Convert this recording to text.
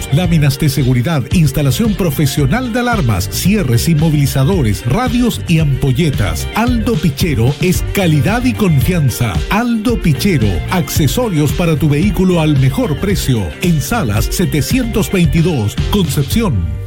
cerrados, láminas de seguridad, instalación profesional de alarmas, cierres, inmovilizadores, radios y ampolletas. Aldo Pichero es calidad y confianza. Aldo Pichero, accesorios para tu vehículo al mejor precio. En Salas 722, Concepción.